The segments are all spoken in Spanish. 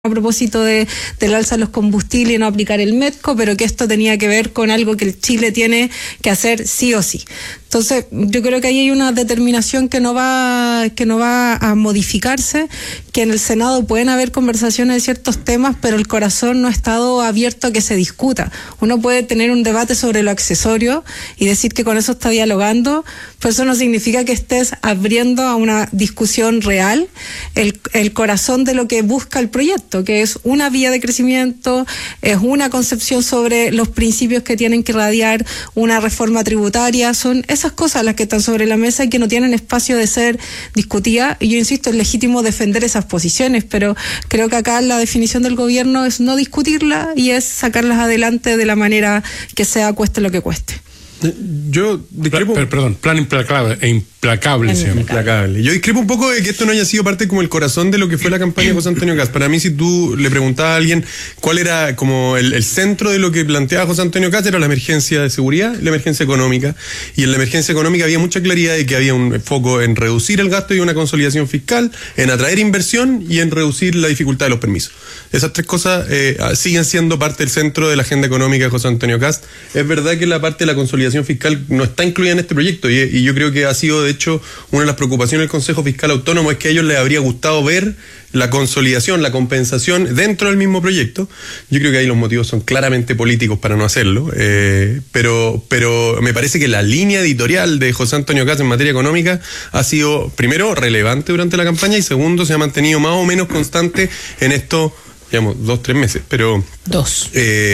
a propósito del alza de los combustibles y no aplicar el MEDCO, pero que esto tenía que ver con algo que el Chile tiene que hacer sí o sí. Entonces, yo creo que ahí hay una determinación que no va a modificarse, que en el Senado pueden haber conversaciones de ciertos temas, pero el corazón no ha estado abierto a que se discuta. Uno puede tener un debate sobre lo accesorio y decir que con eso está dialogando, pero eso no significa que estés abriendo a una discusión real el corazón de lo que busca el proyecto, que es una vía de crecimiento, es una concepción sobre los principios que tienen que irradiar una reforma tributaria. Son esas cosas las que están sobre la mesa y que no tienen espacio de ser discutidas. Y yo insisto, es legítimo defender esas posiciones, pero creo que acá la definición del gobierno es no discutirlas y es sacarlas adelante de la manera que sea, cueste lo que cueste. Yo discrepo. Perdón, plan implacable. Yo discrepo un poco de que esto no haya sido parte como el corazón de lo que fue la campaña de José Antonio Kast. Para mí, si tú le preguntabas a alguien cuál era como el centro de lo que planteaba José Antonio Kast, era la emergencia de seguridad y la emergencia económica. Y en la emergencia económica había mucha claridad de que había un foco en reducir el gasto y una consolidación fiscal, en atraer inversión y en reducir la dificultad de los permisos. Esas tres cosas siguen siendo parte del centro de la agenda económica de José Antonio Kast. Es verdad que la parte de la consolidación fiscal no está incluida en este proyecto y yo creo que ha sido, de hecho, una de las preocupaciones del Consejo Fiscal Autónomo es que a ellos les habría gustado ver la consolidación, la compensación dentro del mismo proyecto. Yo creo que ahí los motivos son claramente políticos para no hacerlo, pero me parece que la línea editorial de José Antonio Kast en materia económica ha sido, primero, relevante durante la campaña y segundo, se ha mantenido más o menos constante en estos, digamos, 2-3 meses, pero... Dos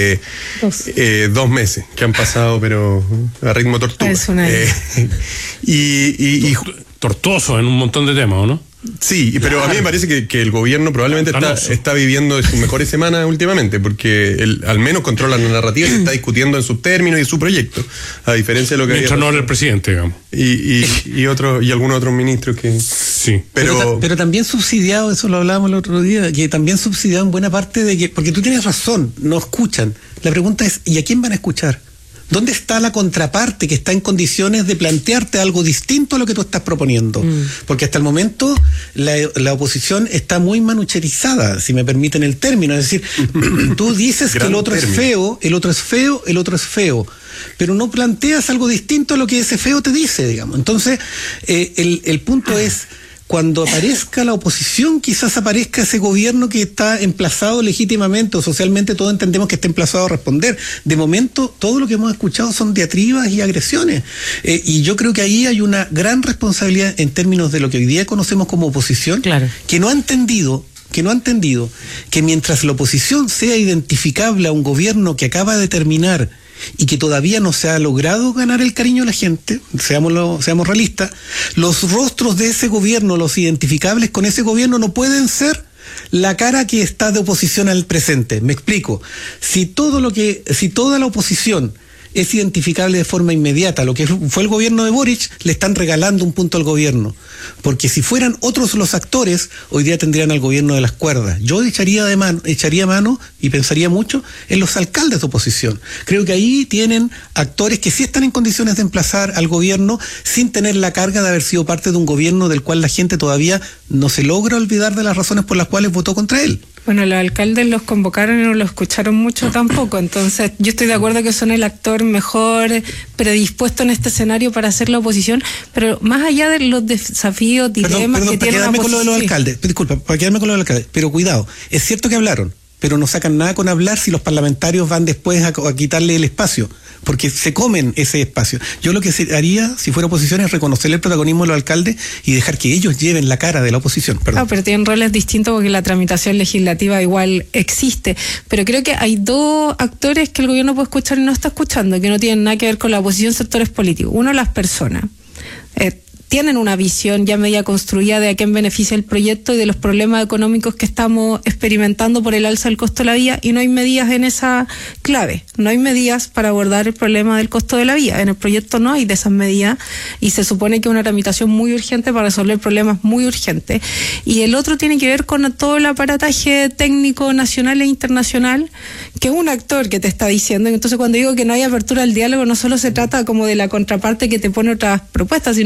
meses que han pasado, pero a ritmo tortuga. Es una... tortuoso en un montón de temas, ¿o no? Sí, pero a mí me parece que el gobierno probablemente está viviendo sus mejores semanas últimamente, porque al menos controla la narrativa y se está discutiendo en sus términos y su proyecto, a diferencia de lo que mientras no era el presidente, digamos. Y algunos otros ministros que... Sí. Pero también subsidiado, eso lo hablábamos el otro día, que también subsidiado en buena parte de que, porque tú tienes razón, no escuchan. La pregunta es, ¿y a quién van a escuchar? ¿Dónde está la contraparte que está en condiciones de plantearte algo distinto a lo que tú estás proponiendo? Porque hasta el momento la oposición está muy manucherizada, si me permiten el término. Es decir, tú dices que el otro es feo, el otro es feo, el otro es feo, pero no planteas algo distinto a lo que ese feo te dice, digamos. Entonces, el punto es... Cuando aparezca la oposición, quizás aparezca ese gobierno que está emplazado legítimamente o socialmente, todos entendemos que está emplazado a responder. De momento, todo lo que hemos escuchado son diatribas y agresiones. Y yo creo que ahí hay una gran responsabilidad en términos de lo que hoy día conocemos como oposición, claro, que no ha entendido que mientras la oposición sea identificable a un gobierno que acaba de terminar y que todavía no se ha logrado ganar el cariño de la gente, seamos realistas, los rostros de ese gobierno, los identificables con ese gobierno, no pueden ser la cara que está de oposición al presente. Me explico. Si toda la oposición es identificable de forma inmediata, lo que fue el gobierno de Boric, le están regalando un punto al gobierno. Porque si fueran otros los actores, hoy día tendrían al gobierno de las cuerdas. Yo echaría mano y pensaría mucho en los alcaldes de oposición. Creo que ahí tienen actores que sí están en condiciones de emplazar al gobierno sin tener la carga de haber sido parte de un gobierno del cual la gente todavía no se logra olvidar de las razones por las cuales votó contra él. Bueno, los alcaldes los convocaron y no los escucharon mucho tampoco, entonces yo estoy de acuerdo que son el actor mejor predispuesto en este escenario para hacer la oposición, pero más allá de los desafíos, dilemas que tiene la oposición... con lo de los alcaldes, disculpa, para quedarme con lo de los alcaldes, pero cuidado, es cierto que hablaron, pero no sacan nada con hablar si los parlamentarios van después a quitarle el espacio, porque se comen ese espacio. Yo lo que haría, si fuera oposición, es reconocer el protagonismo de los alcaldes y dejar que ellos lleven la cara de la oposición. Perdón. Pero tienen roles distintos porque la tramitación legislativa igual existe. Pero creo que hay dos actores que el gobierno puede escuchar y no está escuchando, que no tienen nada que ver con la oposición, sectores políticos. Uno, las personas. Tienen una visión ya media construida de a quién beneficia el proyecto y de los problemas económicos que estamos experimentando por el alza del costo de la vida, y no hay medidas en esa clave, no hay medidas para abordar el problema del costo de la vida. En el proyecto no hay de esas medidas y se supone que es una tramitación muy urgente para resolver problemas muy urgentes. Y el otro tiene que ver con todo el aparataje técnico nacional e internacional, que es un actor que te está diciendo. Entonces, cuando digo que no hay apertura al diálogo, no solo se trata como de la contraparte que te pone otras propuestas, sino incluso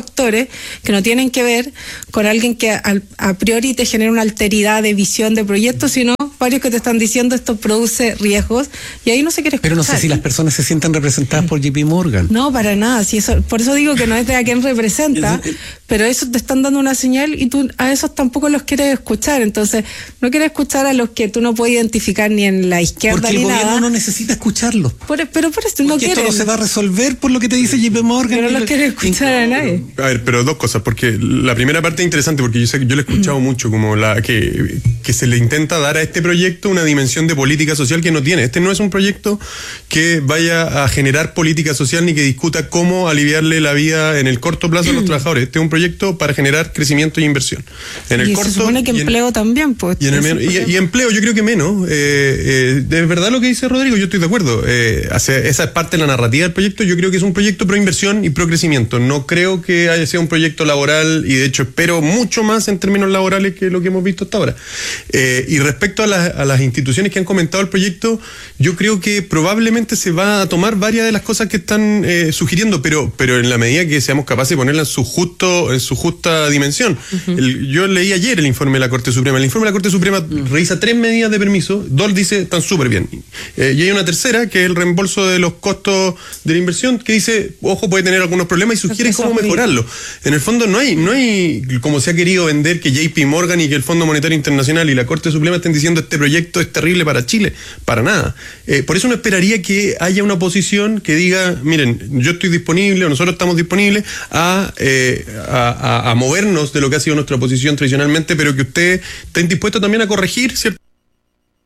factores que no tienen que ver con alguien que a priori te genera una alteridad de visión de proyectos, sino varios que te están diciendo esto produce riesgos y ahí no se quiere escuchar. Pero no sé si las personas se sientan representadas por JP Morgan. No, para nada. Si eso, por eso digo que no es de a quién representa, pero eso te están dando una señal y tú a esos tampoco los quieres escuchar. Entonces, no quieres escuchar a los que tú no puedes identificar ni en la izquierda porque ni el gobierno nada. no necesita escucharlos. Pero por eso no Porque quieren. esto no se va a resolver por lo que te dice JP Morgan. Pero no quiere escuchar a nadie. A ver, pero dos cosas, porque la primera parte es interesante, porque yo sé que yo lo he escuchado mucho, como que se le intenta dar a este proyecto una dimensión de política social que no tiene. Este no es un proyecto que vaya a generar política social ni que discuta cómo aliviarle la vida en el corto plazo a los trabajadores. Este es un proyecto para generar crecimiento y inversión. En el Y corto, se supone que empleo también, pues. y empleo, yo creo que menos. De verdad lo que dice Rodrigo, yo estoy de acuerdo. Esa es parte de la narrativa del proyecto. Yo creo que es un proyecto pro inversión y pro crecimiento. No creo que haya sido un proyecto laboral y de hecho espero mucho más en términos laborales que lo que hemos visto hasta ahora. Y respecto a las instituciones que han comentado el proyecto, yo creo que probablemente se va a tomar varias de las cosas que están sugiriendo, pero en la medida que seamos capaces de ponerla en su justa dimensión. Yo leí ayer el informe de la Corte Suprema. El informe de la Corte Suprema revisa 3 medidas de permiso, 2 dice están súper bien. Y hay una tercera, que es el reembolso de los costos de la inversión, que dice, ojo, puede tener algunos problemas y sugiere cómo mejorarlo. En el fondo no hay, como se ha querido vender, que JP Morgan y que el Fondo Monetario Internacional y la Corte Suprema estén diciendo este proyecto es terrible para Chile. Para nada. Por eso no esperaría que haya una oposición que diga, miren, yo estoy disponible o nosotros estamos disponibles a movernos de lo que ha sido nuestra posición tradicionalmente, pero que usted esté dispuesto también a corregir, ¿cierto?